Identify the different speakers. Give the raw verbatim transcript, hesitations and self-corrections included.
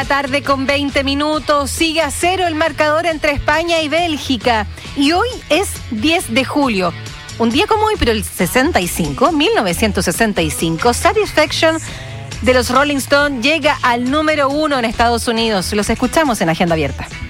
Speaker 1: Tarde con veinte minutos, sigue a cero el marcador entre España y Bélgica. Y hoy es diez de julio. Un día como hoy, pero el sesenta y cinco, mil novecientos sesenta y cinco, Satisfaction de los Rolling Stones llega al número uno en Estados Unidos. Los escuchamos en Agenda Abierta.